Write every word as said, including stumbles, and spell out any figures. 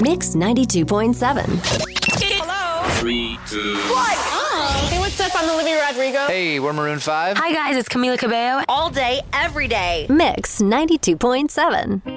Mix ninety-two point seven. Hello. Three, two, What? Oh. Hey, what's up? I'm Olivia Rodrigo. Hey, we're Maroon five. Hi guys, it's Camila Cabello. All day, every day. Mix ninety-two point seven.